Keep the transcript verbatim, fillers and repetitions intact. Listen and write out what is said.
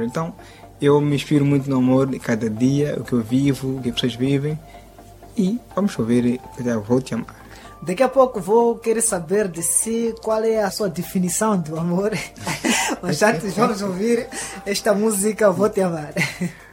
amor. Então, eu me inspiro muito no amor de cada dia, o que eu vivo, o que as pessoas vivem. E vamos ouvir, eu vou te amar. Daqui a pouco vou querer saber de si qual é a sua definição do amor. Mas antes vamos ouvir esta música, Vou Te Amar.